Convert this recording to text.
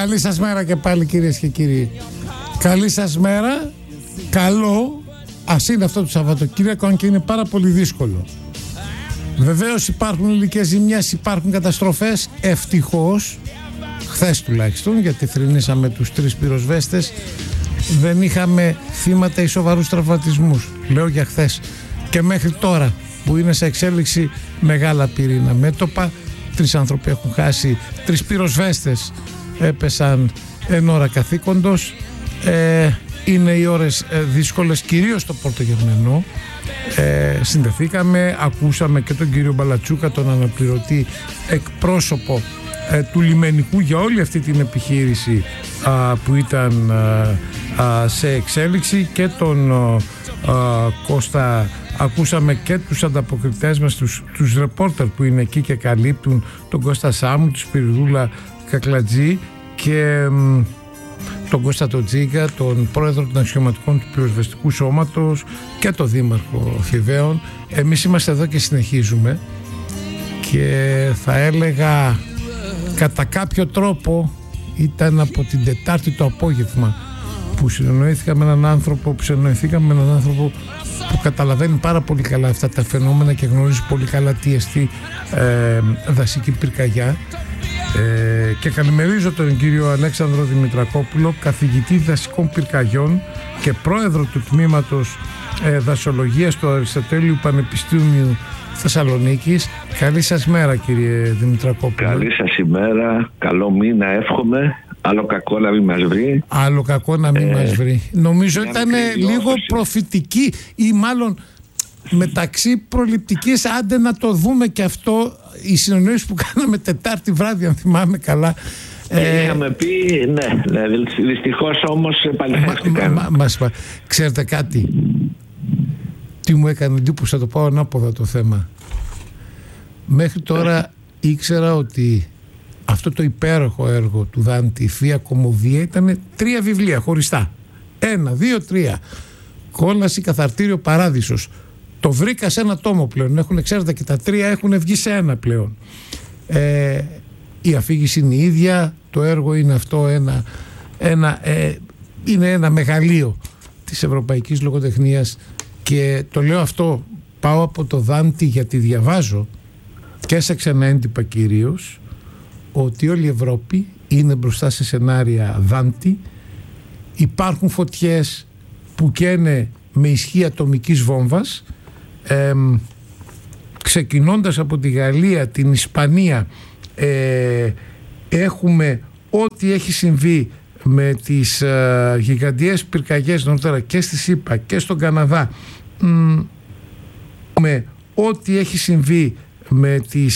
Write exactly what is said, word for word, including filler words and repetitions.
Καλή σας μέρα και πάλι, κυρίες και κύριοι. Καλή σας μέρα. Καλό ας είναι αυτό το Σαββατοκύριακο, αν και είναι πάρα πολύ δύσκολο. Βεβαίως υπάρχουν υλικές ζημιές, υπάρχουν καταστροφές. Ευτυχώς, χθες τουλάχιστον, γιατί θρηνήσαμε τους τρεις πυροσβέστες, δεν είχαμε θύματα ή σοβαρούς τραυματισμούς. Λέω για χθες. Και μέχρι τώρα που είναι σε εξέλιξη μεγάλα πυρήνα μέτωπα, τρεις άνθρωποι έχουν χάσει, τρεις πυροσβέστες έπεσαν εν ώρα καθήκοντος. ε, είναι οι ώρες ε, δύσκολες, κυρίως στο Πορτογερμενό. ε, συνδεθήκαμε, ακούσαμε και τον κύριο Μπαλατσούκα, τον αναπληρωτή εκπρόσωπο ε, του λιμενικού για όλη αυτή την επιχείρηση α, που ήταν α, α, σε εξέλιξη, και τον α, α, Κώστα. Ακούσαμε και τους ανταποκριτές μας, τους, τους ρεπόρτερ που είναι εκεί και καλύπτουν, τον Κώστα Σάμου, τον Σπυριδούλα Κακλατζή και μ, τον Κώστα Τοτζίγκα, τον πρόεδρο των αξιωματικών του πυροσβεστικού σώματος, και τον δήμαρχο Θηβαίων. Εμείς είμαστε εδώ και συνεχίζουμε, και θα έλεγα κατά κάποιο τρόπο ήταν από την Τετάρτη το απόγευμα που συνεννοήθηκα με έναν άνθρωπο, που συνεννοηθήκαμε με έναν άνθρωπο που καταλαβαίνει πάρα πολύ καλά αυτά τα φαινόμενα και γνωρίζει πολύ καλά τι εστί ε, δασική πυρκαγιά. Ε, και καλημερίζω τον κύριο Αλέξανδρο Δημητρακόπουλο, καθηγητή δασικών πυρκαγιών και πρόεδρο του τμήματος ε, δασολογίας του Αριστοτέλειου Πανεπιστήμιου Θεσσαλονίκης. Καλή σας μέρα, κύριε Δημητρακόπουλο. Καλή σας ημέρα, καλό μήνα εύχομαι. Άλλο κακό να μην μας βρει. Άλλο κακό να μην ε, μας βρει. Νομίζω ήταν λίγο προφητική, ή μάλλον μεταξύ προληπτικής, άντε να το δούμε και αυτό, οι συνεννοήσεις που κάναμε Τετάρτη βράδυ, αν θυμάμαι καλά. Ε, είχαμε πει, ναι, ναι, δυστυχώς όμως επαληθεύτηκαν. Μα, μα, μα, ξέρετε κάτι, τι μου έκανε εντύπωση, θα το πάω ανάποδα το θέμα. Μέχρι τώρα ήξερα ότι αυτό το υπέροχο έργο του Δάντη, η Θεία Κομμωδία, ήταν τρία βιβλία χωριστά. Ένα, δύο, τρία. Κόλαση, Καθαρτήριο, Παράδεισος. Το βρήκα σε ένα τόμο πλέον. Έχουν, ξέρετε, και τα τρία έχουν βγει σε ένα πλέον. Ε, η αφήγηση είναι η ίδια. Το έργο είναι αυτό ένα, ένα, ε, είναι ένα μεγαλείο της ευρωπαϊκής λογοτεχνίας. Και το λέω αυτό, πάω από το Δάντη γιατί διαβάζω και σε ξένα έντυπα κυρίως, ότι όλη η Ευρώπη είναι μπροστά σε σενάρια Δάντη. Υπάρχουν φωτιές που καίνε με ισχύ ατομικής βόμβας. Ε, ξεκινώντας από τη Γαλλία, την Ισπανία, ε, έχουμε ό,τι έχει συμβεί με τις ε, γιγαντιές πυρκαγιές νωρίτερα και στη ΣΥΠΑ και στον Καναδά, μ, με ό,τι έχει συμβεί με τις